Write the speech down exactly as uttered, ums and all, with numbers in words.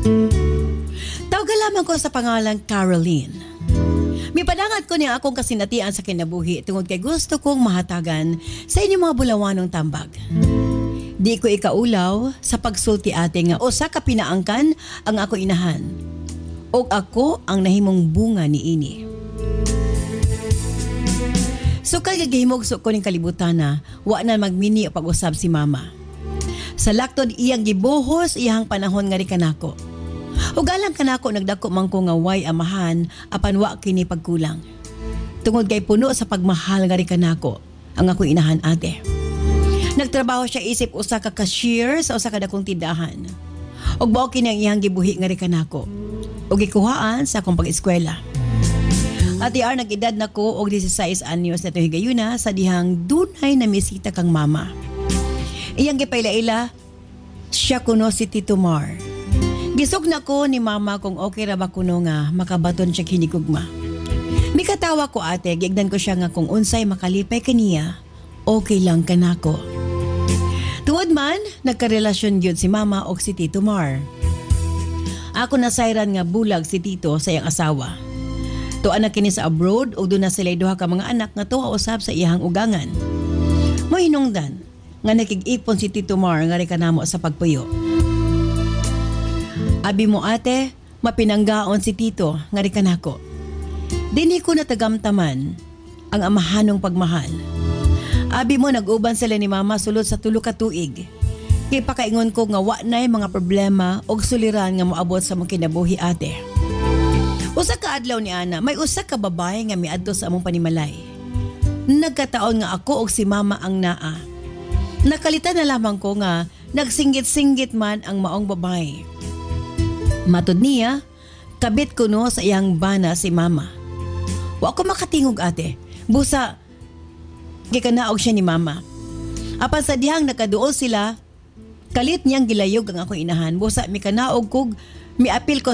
Tawagalaman ko sa pangalang Caroline. Mipadangat ko niya akong kasinatian sa kinabuhi tungod kay gusto kong mahatagan sa inyong mga bulawanong tambag. Di ko ikaulaw sa pagsulti ate nga usa ka pinaangkan ang ako inahan. O ako ang nahimong bunga ni ini. So kagagahimog so ko ning kalibutan na wa na magmini o pag-usab si mama. Sa laktod iyang gibuhos iyang panahon nga ri kanako. Ugalang kanako nagdako man ko nga way amahan apan wa kini pagkulang. Tungod kay puno sa pagmahal nga ri kanako ang ako inahan ate. Nagtrabaho siya isip usa ka cashier sa usa ka dakong tindahan. Ug mao kini ang iyang gibuhi nga ri kanako. Ug gikuhaan sa akong pag-eskwela. At iyar nag-edad na ko og labing-sais anyos na higayuna sa dihang dunay na misita kang mama. Iyang gipaylaila siya kuno si Tito Mar. Gisog na ko ni mama kung okay ra ba kuno nga makabaton siya hinigugma. Mikatawa ko ate, giigdan ko siya nga kung unsay makalipay kaniya, okay lang kanako. Tuod man, nagkarelasyon gyud si mama og si Tito Mar. Ako nasayran nga bulag si Tito sa iyang asawa. Tuan na kini sa abroad ug doon na sila duha ka mga anak nga tuwa usab sa iyang ugangan. Mo hinungdan nga nakig-ipon si Tito Mar nga ri kanamo sa pagpuyo. Abi mo ate, mapinanggaon si Tito nga ri kanako. Dinhi ko natagamtaman ang amahanong pagmahal. Abi mo nag-uban sila ni mama sulod sa tulo ka tuig. Kay pakaingon ko nga wa nay mga problema og suliran nga moabot sa mong kinabuhi ate. Usa ka adlaw ni ana, may usa ka babae nga miadto sa among panimalay. Nagkataon nga ako og si mama ang naa. Nakalitan na lamang ko nga nagsinggit-singgit man ang maong babae. Matud niya, kabit ko no sa iyang bana si mama. Wa ko makatingog ate. Busa, gikanaog siya ni mama. Apan sa dihang nakaduol sila, kalit niyang gilayog ang ako inahan. Busa, mi kanaog kog, miapil ko